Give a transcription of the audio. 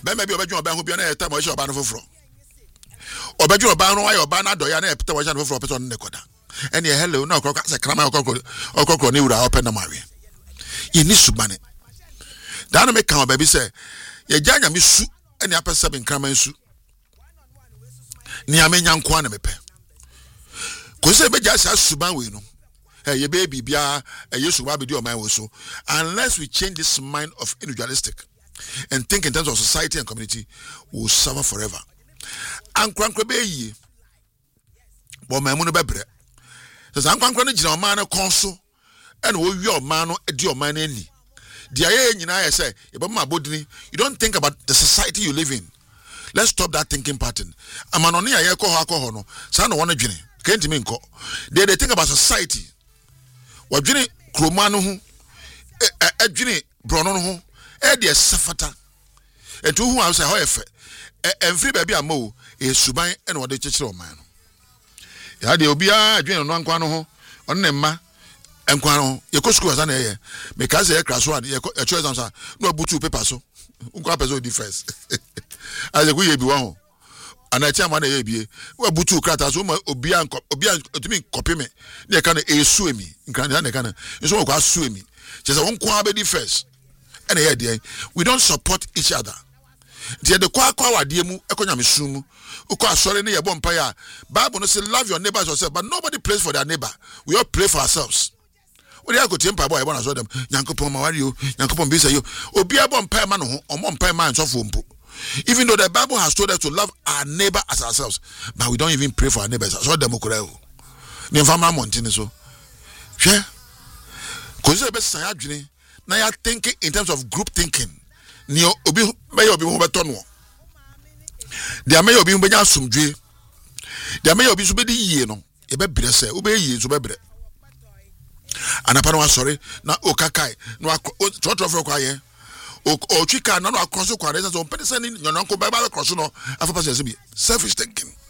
maybe obedient oban who be na time we oban foforo obedient oban no aye oban na do ya na time we foforo person ne koda ene hello na okoko se krama okoko ni wura open na mawe ye ni subane da na me kan oba bi se ye janya me su ene apesa be krama nsu ni amenya nko na mepe ko se be ja sa suban we no ye baby bia yesu ba be di o man wo so unless we change this mind of individualistic and think in terms of society and community, will suffer forever. And crankle be ye. But my money bebre. Says I'm crankle jina man a consul and will your man or your man any. The I say about my body, you don't think about the society you live in. Let's stop that thinking pattern. I'm an only a yako hako hono, son of one a journey. Can't you mean? They think about society. What journey Kromano a journey Brono. Edi safata etu hu am say how efe enfri ba bia mo e suban e na wode chechire o man no ya de obi a adwen no ankwa no ho on ne ma enkwa no ye ko school asa na ye me ka say e crash one ye choice am say no butu paper so unkwa person di first as e ku ye bi wa ho ana chi am na ye bie we butu krata so obi a otumi copy me ne ka na e su emi nkran na ka na so ko asu emi chese won kwa be di first. And here, we don't support each other. The kwa wadiemu ekonya misumu. Uko sorry ne yebo mpaya. Bible no say love your neighbor as yourself, but nobody prays for their neighbor. We all pray for ourselves. We dey go tempa boy ebona so dem. Nyankopon mawari yo, Nyankopon bisa yo. Obi abo mpaya man ho, omo mpaya man so fo mpo. Even though the Bible has told us to love our neighbor as ourselves, but we don't even pray for our neighbors. So dem okura o. Ni mfama montini so. Hwe. Ko se be san adwene. Now you're thinking in terms of group thinking. Nio obi may obi ho beto no. There may obi mbenya asumdwe. There may obi so be di yie no. E be bre se, obi yie so be bre. Anapa no sorry na okakai no trotro kwa ye. O twika na no akroso kwa resa so pede se ni nyananko ba cross no afa pass se bi. Selfish thinking.